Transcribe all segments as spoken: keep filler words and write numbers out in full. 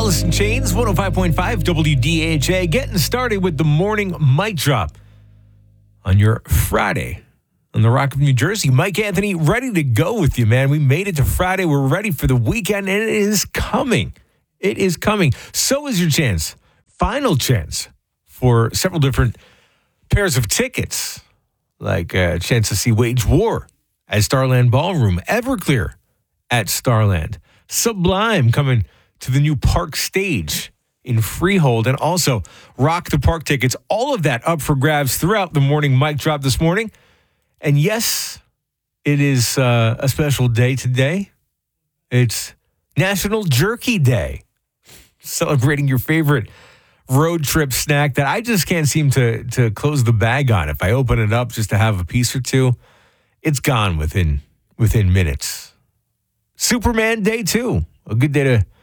Alice in Chains, one oh five point five W D H A, getting started with the morning mic drop on your Friday on the Rock of New Jersey. Mike Anthony, ready to go with you, man. We made it to Friday. We're ready for the weekend, and it is coming. It is coming. So is your chance, final chance, for several different pairs of tickets, like a chance to see Wage War at Starland Ballroom, Everclear at Starland, Sublime coming to the new Park Stage in Freehold, and also Rock the Park tickets. All of that up for grabs throughout the morning mic drop this morning. And yes, it is uh, a special day today. It's National Jerky Day, celebrating your favorite road trip snack that I just can't seem to to close the bag on. If I open it up just to have a piece or two, it's gone within within minutes. Superman Day, too. A good day to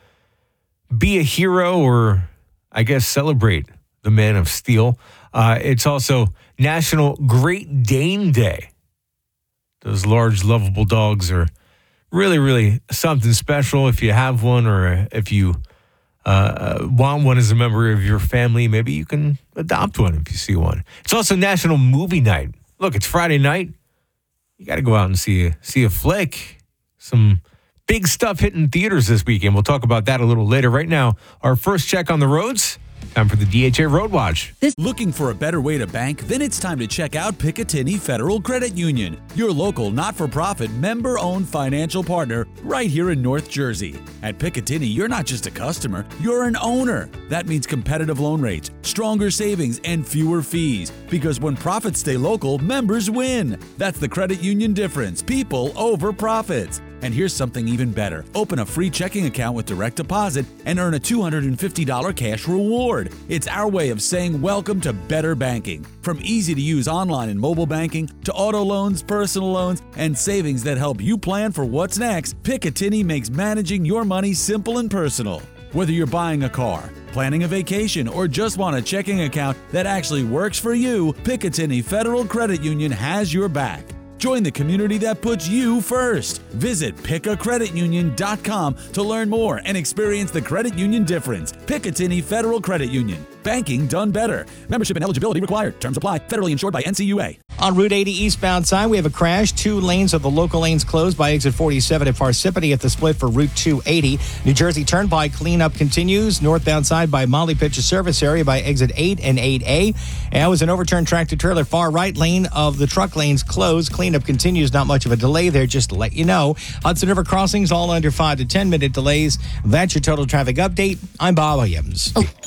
be a hero, or I guess celebrate the Man of Steel. Uh, it's also National Great Dane Day. Those large, lovable dogs are really, really something special. If you have one, or if you uh, want one as a member of your family, maybe you can adopt one if you see one. It's also National Movie Night. Look, it's Friday night. You got to go out and see a, see a flick. Some big stuff hitting theaters this weekend. We'll talk about that a little later. Right now, our first check on the roads. Time for the D H A Road Watch. Looking for a better way to bank? Then it's time to check out Picatinny Federal Credit Union, your local not-for-profit member-owned financial partner right here in North Jersey. At Picatinny, you're not just a customer, you're an owner. That means competitive loan rates, stronger savings, and fewer fees. Because when profits stay local, members win. That's the credit union difference. People over profits. And here's something even better. Open a free checking account with direct deposit and earn a two hundred fifty dollars cash reward. It's our way of saying welcome to better banking. From easy-to-use online and mobile banking to auto loans, personal loans, and savings that help you plan for what's next, Picatinny makes managing your money simple and personal. Whether you're buying a car, planning a vacation, or just want a checking account that actually works for you, Picatinny Federal Credit Union has your back. Join the community that puts you first. Visit pick a credit union dot com to learn more and experience the credit union difference. Picatinny Federal Credit Union. Banking done better. Membership and eligibility required. Terms apply. Federally insured by N C U A. On Route eighty eastbound side, we have a crash. Two lanes of the local lanes closed by exit forty-seven at Parsippany at the split for Route two eighty. New Jersey Turnpike cleanup continues. Northbound side by Molly Pitcher Service Area by exit eight and eight A. And that was an overturned tractor trailer. Far right lane of the truck lanes closed. Cleanup continues. Not much of a delay there, just to let you know. Hudson River crossings all under five to ten minute delays. That's your total traffic update. I'm Bob Williams. Oh.